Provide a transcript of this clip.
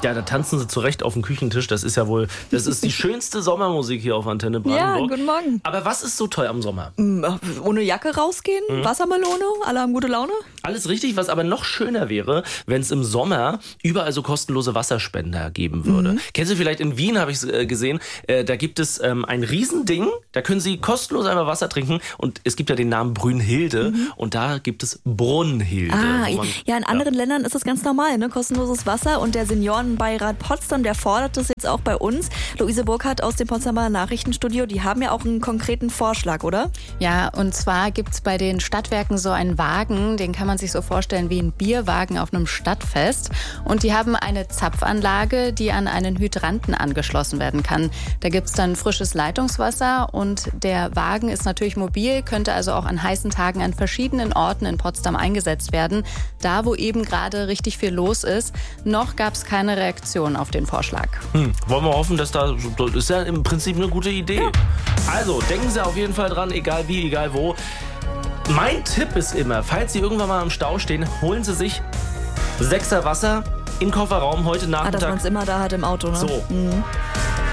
Ja, da tanzen sie zurecht auf dem Küchentisch. Das ist die schönste Sommermusik hier auf Antenne Brandenburg. Ja, guten Morgen. Aber was ist so toll am Sommer? Ohne Jacke rausgehen, Wassermelone, alle haben gute Laune. Alles richtig, was aber noch schöner wäre, wenn es im Sommer überall so kostenlose Wasserspender geben würde. Kennst du vielleicht in Wien, habe ich gesehen, da gibt es ein Riesending, da können Sie kostenlos einmal Wasser trinken und es gibt ja den Namen Brünnhilde und da gibt es Brunnhilde. In anderen Ländern ist das ganz normal, ne? Kostenloses Wasser, und der Seniorenbeirat Potsdam, der fordert das jetzt auch bei uns. Luise Burkhardt aus dem Potsdamer Nachrichtenstudio, die haben ja auch einen konkreten Vorschlag, oder? Ja, und zwar gibt's bei den Stadtwerken so einen Wagen, den kann man sich so vorstellen wie ein Bierwagen auf einem Stadtfest. Und die haben eine Zapfanlage, die an einen Hydranten angeschlossen werden kann. Da gibt's dann frisches Leitungswasser und der Wagen ist natürlich mobil, könnte also auch an heißen Tagen an verschiedenen Orten in Potsdam eingesetzt werden. Da, wo eben gerade richtig viel los ist. Noch gab es keine Reaktion auf den Vorschlag. Wollen wir hoffen, das ist ja im Prinzip eine gute Idee. Ja. Also, denken Sie auf jeden Fall dran, egal wie, egal wo. Mein Tipp ist immer, falls Sie irgendwann mal im Stau stehen, holen Sie sich 6er Wasser in den Kofferraum heute Nachmittag. Dass man es immer da hat im Auto, ne? So.